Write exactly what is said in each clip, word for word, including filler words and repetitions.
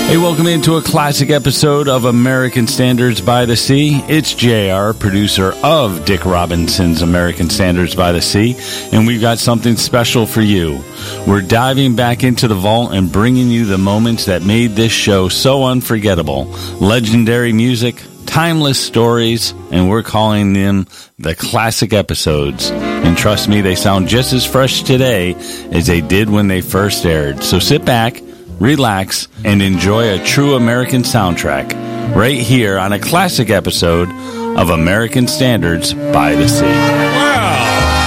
Hey, welcome into a classic episode of American Standards by the Sea. It's J R, producer of Dick Robinson's American Standards by the Sea, and we've got something special for you. We're diving back into the vault and bringing you the moments that made this show so unforgettable. Legendary music, timeless stories, and we're calling them the classic episodes. And trust me, they sound just as fresh today as they did when they first aired. So sit back, relax, and enjoy a true American soundtrack right here on a classic episode of American Standards by the Sea. Wow!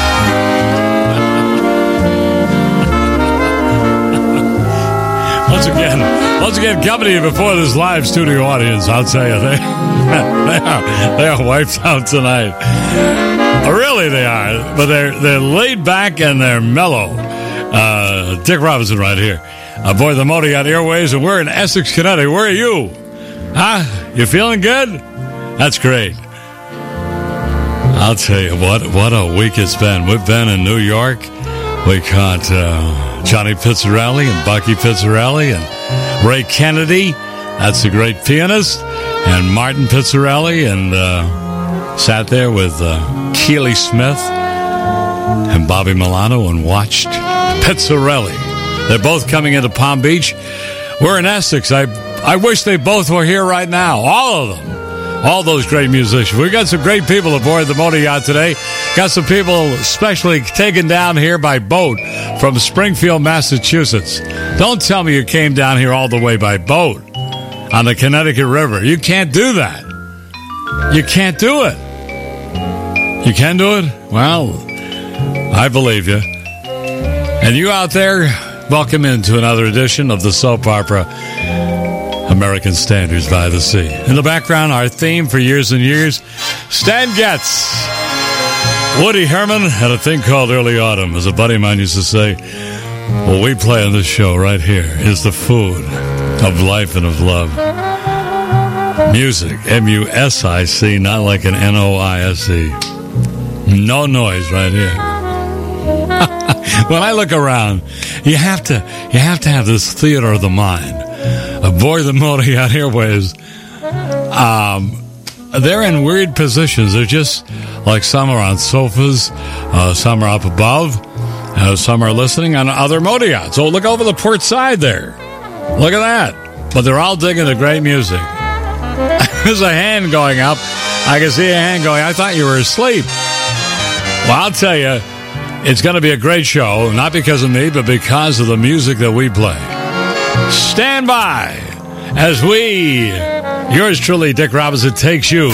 once again, once again, coming to you before this live studio audience, I'll tell you, they, they, are, they are wiped out tonight. Really, they are. But they're, they're laid back and they're mellow. Uh, Dick Robinson right here. Aboard the Modiat Airways, and we're in Essex, Connecticut. Where are you? Huh? You feeling good? That's great. I'll tell you what, what a week it's been. We've been in New York. We caught uh, Johnny Pizzarelli and Bucky Pizzarelli and Ray Kennedy. That's a great pianist. And Martin Pizzarelli, and uh, sat there with uh, Keely Smith and Bobby Milano and watched Pizzarelli. They're both coming into Palm Beach. We're in Essex. I I wish they both were here right now. All of them. All those great musicians. We've got some great people aboard the motor yacht today. Got some people especially taken down here by boat from Springfield, Massachusetts. Don't tell me you came down here all the way by boat on the Connecticut River. You can't do that. You can't do it. You can do it? Well, I believe you. And you out there, welcome into another edition of the soap opera American Standards by the Sea. In the background, our theme for years and years, Stan Getz. Woody Herman had a thing called Early Autumn. As a buddy of mine used to say, what we play on this show right here is the food of life and of love. Music, M U S I C, not like an N O I S E. No noise right here. When I look around, you have to you have to have this theater of the mind. Aboard the Modiat Airways, um, they're in weird positions. They're just like some are on sofas, uh, some are up above, uh, some are listening on other Modiats. Oh, look over the port side there. Look at that. But they're all digging the great music. There's a hand going up. I can see a hand going, I thought you were asleep. Well, I'll tell you, it's going to be a great show, not because of me, but because of the music that we play. Stand by as we, yours truly, Dick Robinson, takes you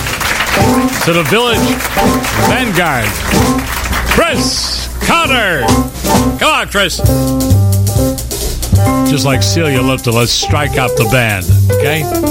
to the Village Vanguard. Chris Connor. Come on, Chris. Just like Celia Lipton, let's strike up the band, okay?